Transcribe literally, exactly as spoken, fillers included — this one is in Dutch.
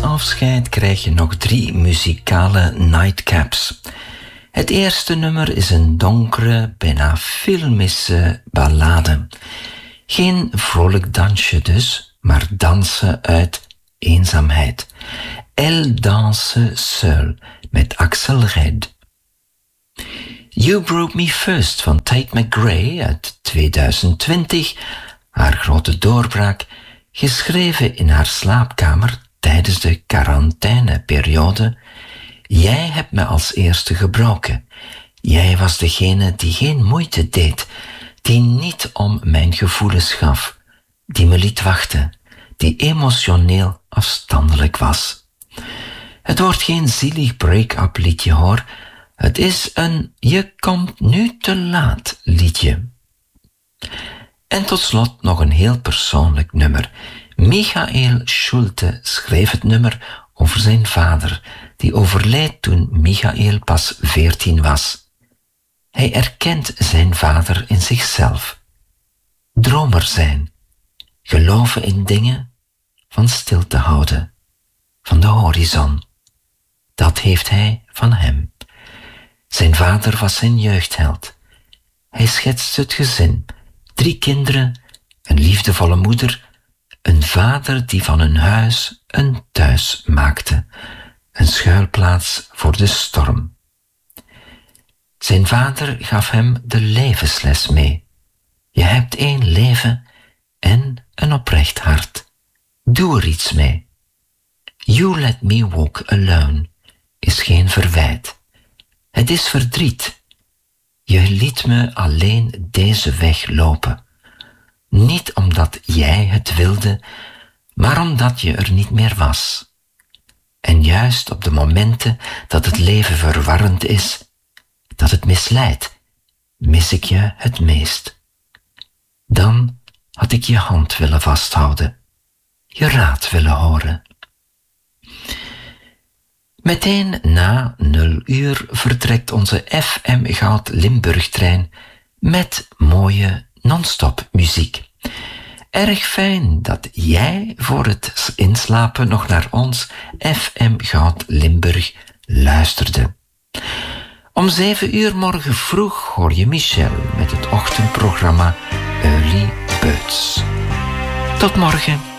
afscheid krijg je nog drie muzikale nightcaps. Het eerste nummer is een donkere, bijna filmische ballade. Geen vrolijk dansje dus, maar dansen uit eenzaamheid. Elle danse seule met Axel Red. You Broke Me First van Tate McRae uit tweeduizend twintig, haar grote doorbraak, geschreven in haar slaapkamer tijdens de quarantaineperiode. Jij hebt me als eerste gebroken. Jij was degene die geen moeite deed, die niet om mijn gevoelens gaf, die me liet wachten, die emotioneel afstandelijk was. Het wordt geen zielig break-up liedje hoor, het is een je komt nu te laat liedje. En tot slot nog een heel persoonlijk nummer. Michael Schulte schreef het nummer over zijn vader, die overleed toen Michael pas veertien was. Hij erkent zijn vader in zichzelf. Dromer zijn, geloven in dingen, van stilte houden, van de horizon. Dat heeft hij van hem. Zijn vader was zijn jeugdheld. Hij schetst het gezin, drie kinderen, een liefdevolle moeder, een vader die van hun huis een thuis maakte, een schuilplaats voor de storm. Zijn vader gaf hem de levensles mee. Je hebt één leven en een oprecht hart. Doe er iets mee. You let me walk alone is geen verwijt. Het is verdriet. Je liet me alleen deze weg lopen. Niet omdat jij het wilde, maar omdat je er niet meer was. En juist op de momenten dat het leven verwarrend is, dat het misleidt, mis ik je het meest. Dan had ik je hand willen vasthouden, je raad willen horen. Meteen na nul uur vertrekt onze F M Goud Limburg-trein met mooie non-stop muziek. Erg fijn dat jij voor het inslapen nog naar ons F M Goud Limburg luisterde. Om zeven uur morgen vroeg hoor je Michel met het ochtendprogramma Early Birds. Tot morgen.